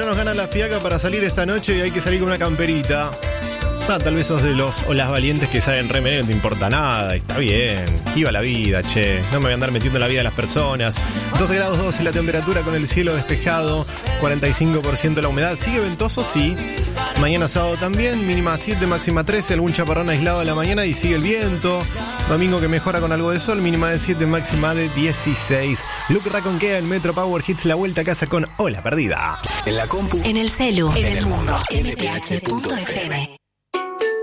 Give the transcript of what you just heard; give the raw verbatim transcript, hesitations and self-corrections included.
no nos gana la fiaca para salir esta noche y hay que salir con una camperita. Ah, tal vez sos de los o las valientes que salen re medio, no te importa nada, está bien. Viva la vida, che. No me voy a andar metiendo en la vida de las personas. doce grados dos en la temperatura con el cielo despejado, cuarenta y cinco por ciento la humedad. ¿Sigue ventoso? Sí. Mañana sábado también, mínima siete, máxima trece, algún chaparrón aislado a la mañana y sigue el viento. Domingo que mejora con algo de sol, mínima de siete, máxima de dieciséis. Luke Raconquea en Metro Power Hits, la vuelta a casa con Hola Perdida. En la compu, en el celu, en, en el mundo. m p h punto f m.